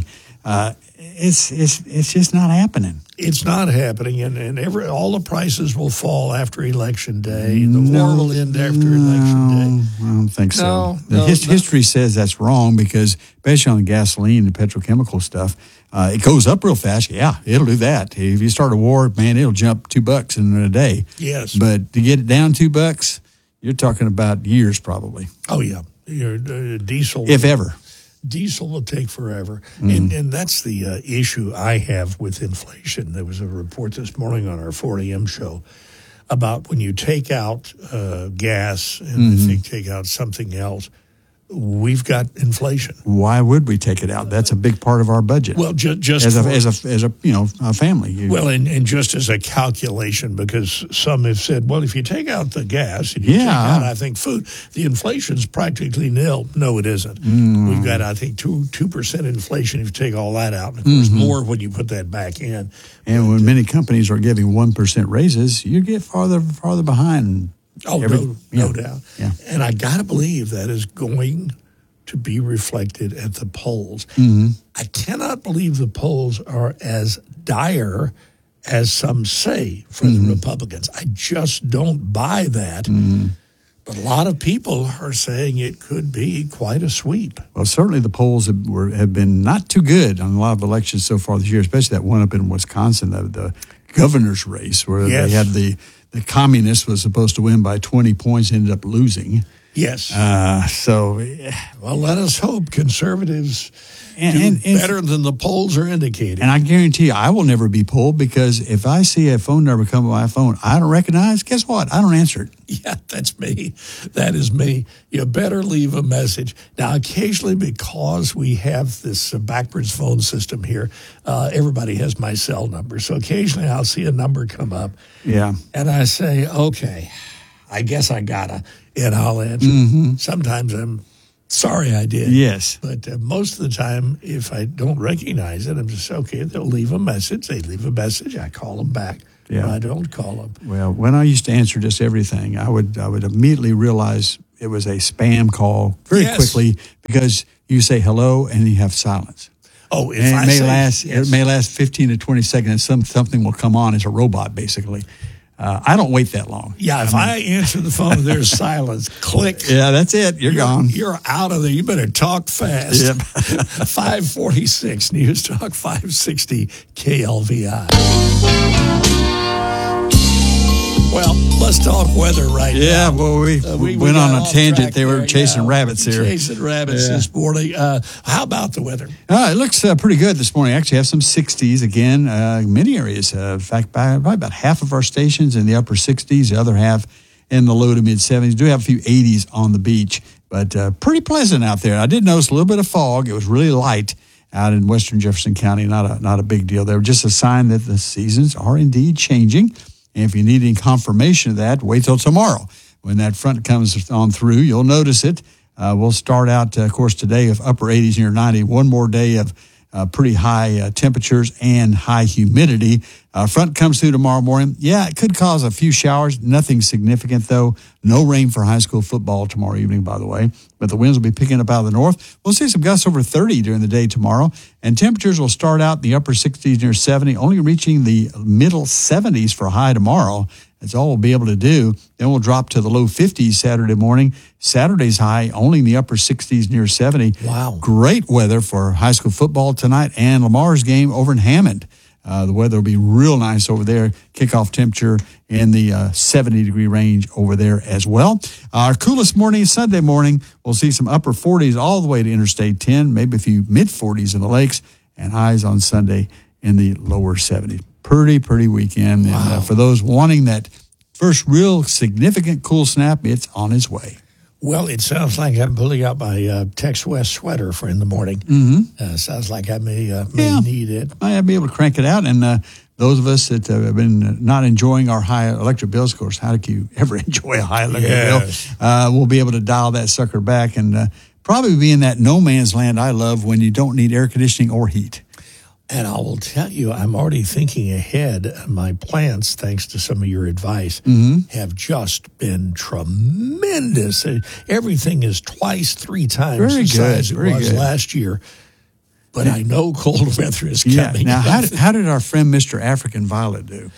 It's just not happening. It's not happening, and all the prices will fall after Election Day. The war will end after Election Day. I don't think so. History says that's wrong because, especially on the gasoline and petrochemical stuff, it goes up real fast. Yeah, it'll do that. If you start a war, man, it'll jump $2 in a day. Yes. But to get it down $2, you're talking about years probably. Oh, yeah. Diesel. If ever. Diesel will take forever. And that's the issue I have with inflation. There was a report this morning on our 4 a.m. show about when you take out gas and I think take out something else, we've got inflation. Why would we take it out? That's a big part of our budget. Well, just as a a family. Well, and just as a calculation, because some have said, well, if you take out the gas and you take out, I think, food, the inflation's practically nil. No, it isn't. We've got, I think, 2% inflation if you take all that out. And of course, more when you put that back in. And when many companies are giving 1% raises, you get farther behind. Oh, no doubt. Yeah. And I got to believe that is going to be reflected at the polls. I cannot believe the polls are as dire as some say for the Republicans. I just don't buy that. But a lot of people are saying it could be quite a sweep. Well, certainly the polls have been not too good on a lot of elections so far this year, especially that one up in Wisconsin, the governor's race, where they had the communist was supposed to win by 20 points, ended up losing. Yes. Well, let us hope conservatives do better than the polls are indicating. And I guarantee you, I will never be polled, because if I see a phone number come on my phone I don't recognize, guess what? I don't answer it. Yeah, that's me. That is me. You better leave a message. Now, occasionally, because we have this backwards phone system here, everybody has my cell number. So occasionally I'll see a number come up. Yeah. And I say, okay, I guess I gotta, and I'll answer. Sometimes I'm sorry I did. Yes. But most of the time, if I don't recognize it, I'm just, okay, they'll leave a message. They leave a message. I call them back. Yeah. Or I don't call them. Well, when I used to answer just everything, I would immediately realize it was a spam call very quickly, because you say hello and you have silence. Oh, it may last 15 to 20 seconds, and something will come on as a robot, basically. I don't wait that long. Yeah, if I answer the phone, there's silence. Click. Yeah, that's it. You're gone. You're out of there. You better talk fast. Yep. 546 News Talk 560 KLVI. Well, let's talk weather right now. Yeah, well, we went on a tangent. They were chasing rabbits here. Chasing rabbits this morning. How about the weather? It looks pretty good this morning. Actually, have some 60s again. Many areas. In fact, probably about half of our stations in the upper 60s, the other half in the low to mid 70s. Do have a few 80s on the beach, but pretty pleasant out there. I did notice a little bit of fog. It was really light out in western Jefferson County. Not a big deal there. Just a sign that the seasons are indeed changing. And if you need any confirmation of that, wait till tomorrow. When that front comes on through, you'll notice it. We'll start out, of course, today of upper 80s near 90. One more day of pretty high temperatures and high humidity. Front comes through tomorrow morning. Yeah, it could cause a few showers. Nothing significant, though. No rain for high school football tomorrow evening, by the way. But the winds will be picking up out of the north. We'll see some gusts over 30 during the day tomorrow. And temperatures will start out in the upper 60s near 70, only reaching the middle 70s for high tomorrow. That's all we'll be able to do. Then we'll drop to the low 50s Saturday morning. Saturday's high only in the upper 60s near 70. Wow. Great weather for high school football tonight and Lamar's game over in Hammond. The weather will be real nice over there. Kickoff temperature in the 70-degree range over there as well. Our coolest morning is Sunday morning. We'll see some upper 40s all the way to Interstate 10, maybe a few mid-40s in the lakes, and highs on Sunday in the lower 70s. Pretty weekend. Wow. And for those wanting that first real significant cool snap, it's on its way. Well, it sounds like I'm pulling out my Tex West sweater for in the morning. Sounds like I may need it. I'll be able to crank it out. And those of us that have been not enjoying our high electric bills, of course, how do you ever enjoy a high electric bill? We'll be able to dial that sucker back and probably be in that no man's land I love when you don't need air conditioning or heat. And I will tell you, I'm already thinking ahead. My plants, thanks to some of your advice, have just been tremendous. Everything is twice, 3 times the size it was last year. But I know cold weather is coming. Now, how did our friend Mr. African Violet do?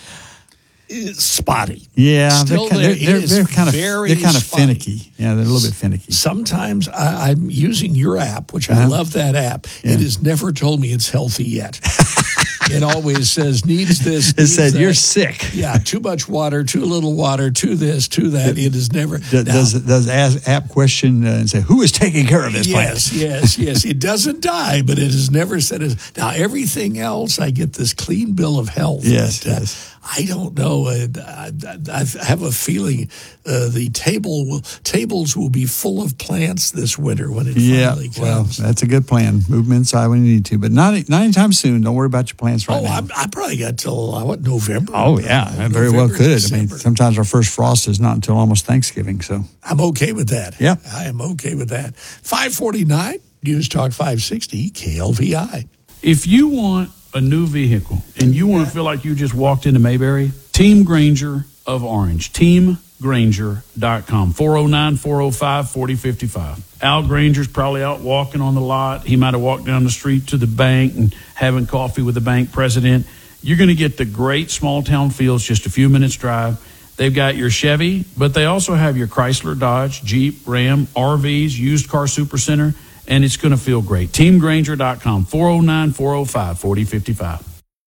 It's spotty. Yeah, they're kind of spotty. finicky. Yeah, they're a little bit finicky. Sometimes I'm using your app, which I love that app. Yeah. It has never told me it's healthy yet. It always says, needs this, It said, you're sick. Yeah, too much water, too little water, too this, too that. It is never... Does app question and say, who is taking care of this plant? Yes. It doesn't die, but it has never said it. Now, everything else, I get this clean bill of health. Yes. I don't know. I have a feeling the tables will be full of plants this winter when it finally comes. Well, that's a good plan. Move them inside when you need to, but not anytime soon. Don't worry about your plants right now. I probably got till November. Oh yeah, I very well could. December. I mean, sometimes our first frost is not until almost Thanksgiving. So I'm okay with that. Yeah, I am okay with that. 549 News Talk 560 KLVI. If you want a new vehicle and you want to feel like you just walked into Mayberry, Team Granger of Orange, teamgranger.com, 409-405-4055. Al Granger's probably out walking on the lot. He might have walked down the street to the bank and having coffee with the bank president. You're going to get the great small town feels, just a few minutes drive. They've got your Chevy, but they also have your Chrysler, Dodge, Jeep, Ram, RVs, used car supercenter, and it's going to feel great. TeamGranger.com, 409-405-4055.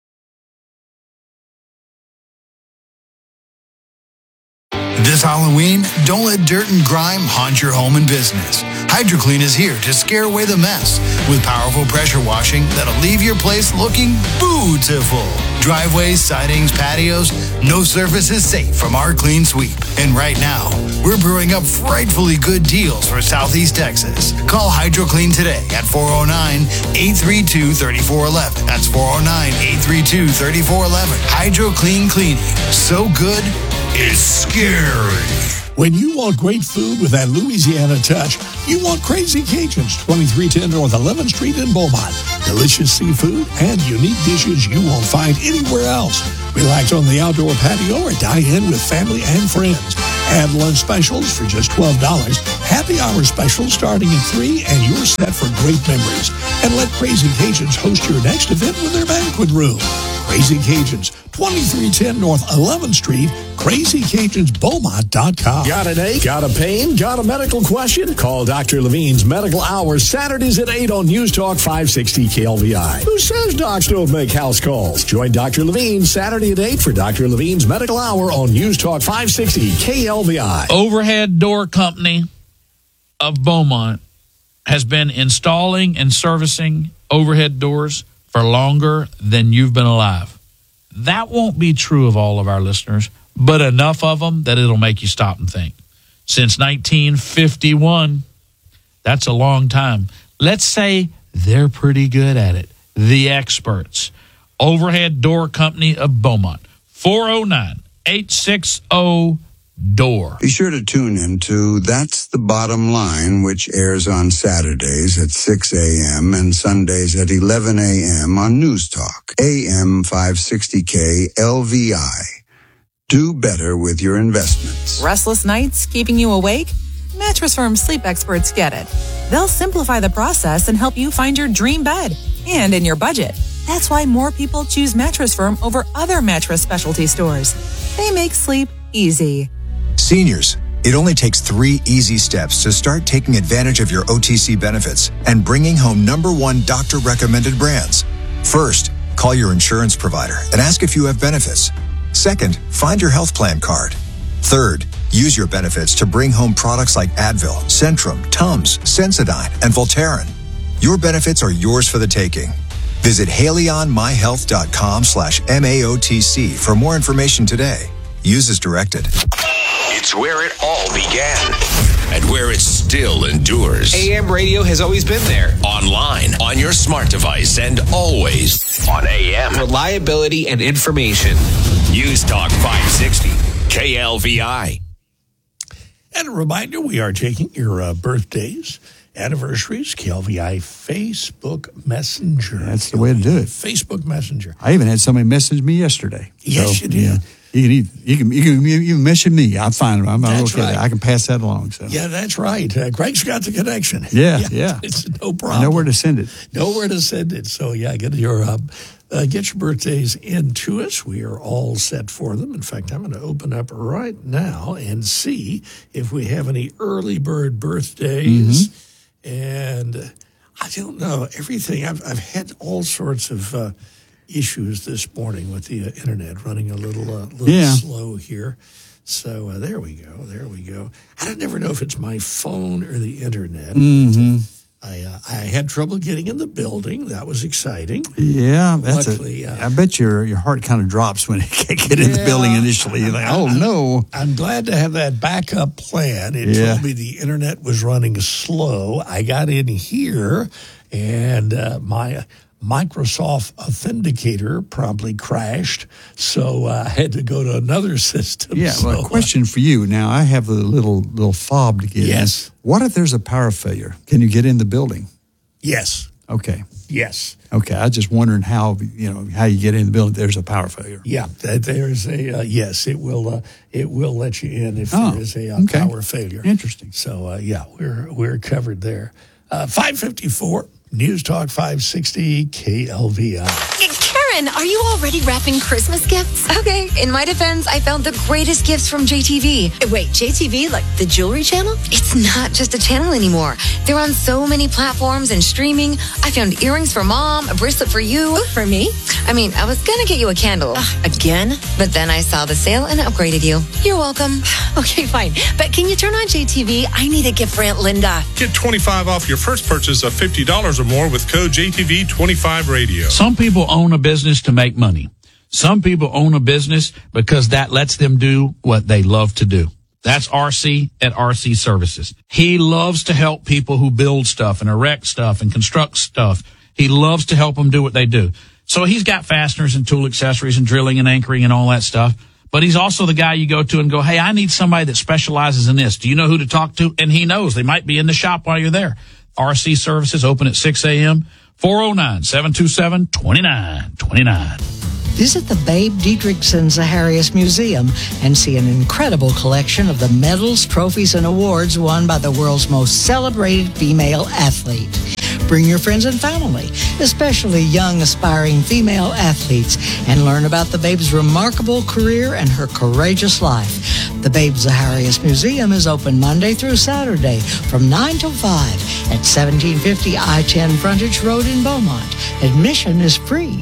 This Halloween, don't let dirt and grime haunt your home and business. HydroClean is here to scare away the mess with powerful pressure washing that'll leave your place looking beautiful. Driveways, sidings, patios, no surface is safe from our clean sweep. And right now, we're brewing up frightfully good deals for Southeast Texas. Call HydroClean today at 409-832-3411. That's 409-832-3411. HydroClean Cleaning. So good, it's scary. When you want great food with that Louisiana touch, you want Crazy Cajuns, 2310 North 11th Street in Beaumont. Delicious seafood and unique dishes you won't find anywhere else. Relax on the outdoor patio or dine in with family and friends. Add lunch specials for just $12. Happy hour specials starting at $3, and you're set for great memories. And let Crazy Cajuns host your next event with their banquet room. Crazy Cajuns, 2310 North 11th Street, crazycajunsbeaumont.com. Got an ache? Got a pain? Got a medical question? Call Dr. Levine's Medical Hours Saturdays at 8 on News Talk 560 KLVI. Who says docs don't make house calls? Join Dr. Levine Saturday at 8 for Dr. Levine's Medical Hour on News Talk 560 KLVI. Overhead Door Company of Beaumont has been installing and servicing overhead doors for longer than you've been alive. That won't be true of all of our listeners, but enough of them that it'll make you stop and think. Since 1951, that's a long time. Let's say they're pretty good at it. The experts. Overhead Door Company of Beaumont. 409-860-DOOR. Be sure to tune in to That's the Bottom Line, which airs on Saturdays at 6 a.m. and Sundays at 11 a.m. on News Talk, AM 560 KLVI. Do better with your investments. Restless nights keeping you awake? Mattress Firm sleep experts get it. They'll simplify the process and help you find your dream bed and in your budget. That's why more people choose Mattress Firm over other mattress specialty stores. They make sleep easy. Seniors, it only takes 3 easy steps to start taking advantage of your OTC benefits and bringing home #1 doctor-recommended brands. First, call your insurance provider and ask if you have benefits. Second, find your health plan card. Third, use your benefits to bring home products like Advil, Centrum, Tums, Sensodyne, and Voltaren. Your benefits are yours for the taking. Visit HaleyOnMyHealth.com/MAOTC for more information today. Use as directed. It's where it all began and where it still endures. AM radio has always been there. Online, on your smart device, and always on AM. Reliability and information. News Talk 560, KLVI. And a reminder, we are taking your birthdays, anniversaries, KLVI Facebook Messenger. That's the way to do it. Facebook Messenger. I even had somebody message me yesterday. Yes, you did. Yeah. You can message me. I'm fine. I'm okay. Right. I can pass that along. So yeah, that's right. Greg's got the connection. Yeah. It's no problem. I know where to send it. So yeah, get your birthdays in to us. We are all set for them. In fact, I'm going to open up right now and see if we have any early bird birthdays. Mm-hmm. And I don't know everything. I've had all sorts of issues this morning with the internet running a little slow here. So there we go. I don't never know if it's my phone or the internet. Mm-hmm. I had trouble getting in the building. That was exciting. Yeah, Luckily, I bet your heart kind of drops when you can't get in the building initially. You're like, oh no. I'm glad to have that backup plan. It told me the internet was running slow. I got in here, and my Microsoft Authenticator promptly crashed, so I had to go to another system. Yeah, well, a question for you. Now, I have a little fob to get in. What if there's a power failure? Can you get in the building? Yes. Okay. Yes. Okay, I was just wondering how you get in the building if there's a power failure. Yeah, there's a yes. It will let you in if there is a power failure. Interesting. So we're covered there. 554 News Talk 560 KLVI. Karen, are you already wrapping Christmas gifts? Okay, in my defense, I found the greatest gifts from JTV. Wait, JTV, like the jewelry channel? It's not just a channel anymore. They're on so many platforms and streaming. I found earrings for Mom, a bracelet for you. Ooh, for me? I mean, I was gonna get you a candle. Again? But then I saw the sale and upgraded you. You're welcome. Okay, fine. But can you turn on JTV? I need a gift for Aunt Linda. Get 25 off your first purchase of $50 or more with code JTV25Radio. Some people own a business to make money. Some people own a business because that lets them do what they love to do. That's RC at RC Services. He loves to help people who build stuff and erect stuff and construct stuff. He loves to help them do what they do. So he's got fasteners and tool accessories and drilling and anchoring and all that stuff. But he's also the guy you go to and go, hey, I need somebody that specializes in this. Do you know who to talk to? And he knows. They might be in the shop while you're there. RC Services open at 6 a.m., 409-727-2929. Visit the Babe Dietrichson Zaharias Museum and see an incredible collection of the medals, trophies, and awards won by the world's most celebrated female athlete. Bring your friends and family, especially young, aspiring female athletes, and learn about the Babe's remarkable career and her courageous life. The Babe Zaharias Museum is open Monday through Saturday from 9 till 5 at 1750 I-10 Frontage Road in Beaumont. Admission is free.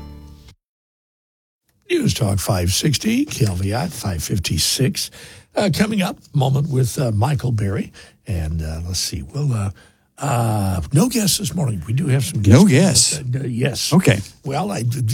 News Talk 560, KLVI 556. Coming up, moment with Michael Berry. And let's see, we'll... no guests this morning. We do have some guests. No guests? Yes. Okay. Well,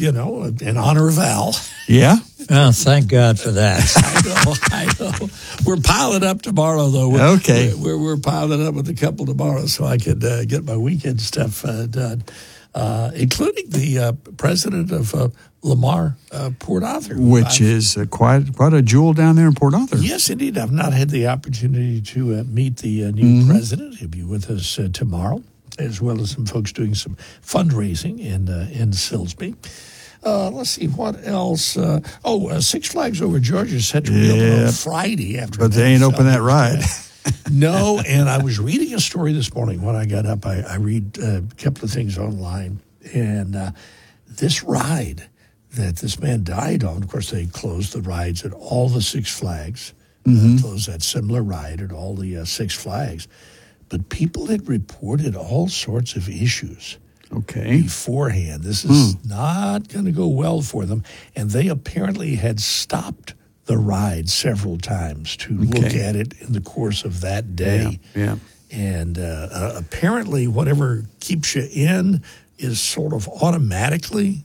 in honor of Al. Yeah? Oh, thank God for that. I know. We're piling up tomorrow, though. Okay. We're piling up with a couple tomorrow so I could get my weekend stuff done, including the president of Lamar Port Arthur. Which is quite a jewel down there in Port Arthur. Yes, indeed. I've not had the opportunity to meet the new president. He'll be with us tomorrow, as well as some folks doing some fundraising in Silsbee. Let's see, what else? Six Flags Over Georgia said to reopen on Friday. But they ain't open that ride. No, and I was reading a story this morning when I got up. I read a couple of things online, and this ride that this man died on, of course, they closed the rides at all the Six Flags, closed that similar ride at all the Six Flags. But people had reported all sorts of issues beforehand. This is not going to go well for them. And they apparently had stopped the ride several times to look at it in the course of that day. Yeah. And apparently whatever keeps you in is sort of automatically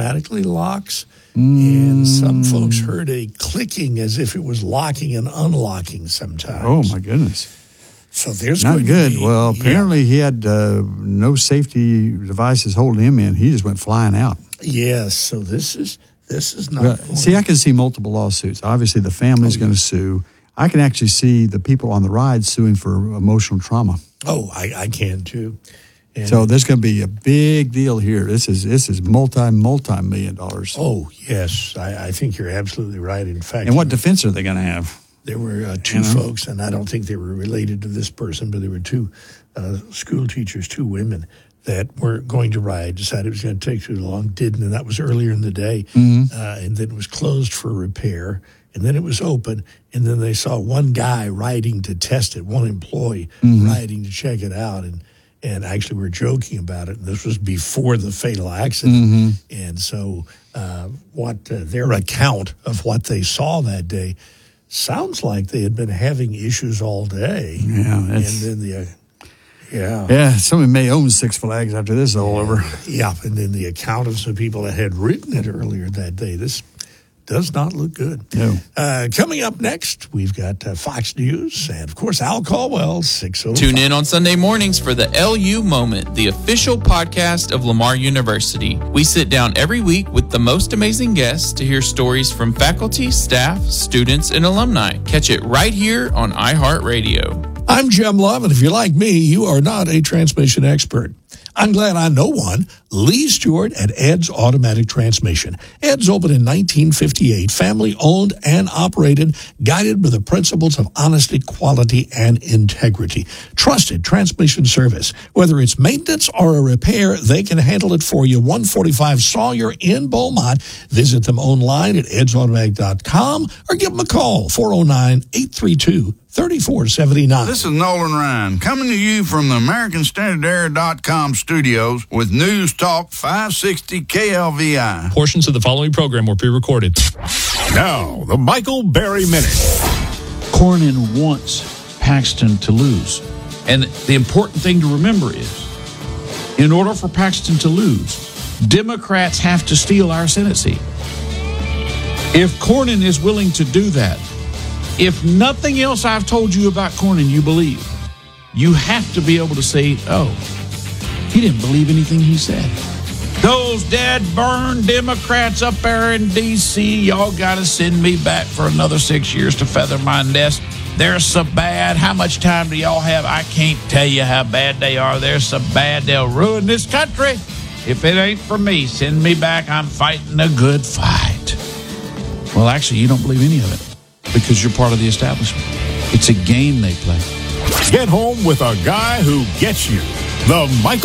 locks. And some folks heard a clicking as if it was locking and unlocking sometimes. Oh, my goodness. So there's not going good. To be, well, apparently he had no safety devices holding him in. He just went flying out. Yes. So this is not. See, I can see multiple lawsuits. Obviously, the family's going to sue. I can actually see the people on the ride suing for emotional trauma. Oh, I can too. And so there's going to be a big deal here. This is multi-million dollars. Oh yes, I think you're absolutely right. In fact, and what defense are they going to have? There were two folks, and I don't think they were related to this person, but there were two school teachers, two women that were going to ride, decided it was going to take too long, didn't, and that was earlier in the day, and then it was closed for repair, and then it was open, and then they saw one guy riding to test it, one employee riding to check it out, and actually we're joking about it. And this was before the fatal accident, and so what their account of what they saw that day sounds like they had been having issues all day. Yeah, and then Yeah, somebody may own Six Flags after this is all over. Yeah, and then the account of some people that had written it earlier that day. This does not look good. No. Coming up next, we've got Fox News and, of course, Al Caldwell, 6:05. Tune in on Sunday mornings for the LU Moment, the official podcast of Lamar University. We sit down every week with the most amazing guests to hear stories from faculty, staff, students, and alumni. Catch it right here on iHeartRadio. I'm Jim Love, and if you're like me, you are not a transmission expert. I'm glad I know one. Lee Stewart at Ed's Automatic Transmission. Ed's opened in 1958, family-owned and operated, guided by the principles of honesty, quality, and integrity. Trusted transmission service. Whether it's maintenance or a repair, they can handle it for you. 145 Sawyer in Beaumont. Visit them online at edsautomatic.com or give them a call, 409-832-3479. This is Nolan Ryan, coming to you from the AmericanStandardAir.com studios with News Talk 560 KLVI. Portions of the following program were pre-recorded. Now, the Michael Berry Minute. Cornyn wants Paxton to lose. And the important thing to remember is, in order for Paxton to lose, Democrats have to steal our Senate seat. If Cornyn is willing to do that, if nothing else I've told you about Cornyn you believe, you have to be able to say, oh, he didn't believe anything he said. Those dead, burned Democrats up there in D.C., y'all got to send me back for another 6 years to feather my nest. They're so bad. How much time do y'all have? I can't tell you how bad they are. They're so bad they'll ruin this country. If it ain't for me, send me back. I'm fighting a good fight. Well, actually, you don't believe any of it because you're part of the establishment. It's a game they play. Get home with a guy who gets you. The Michael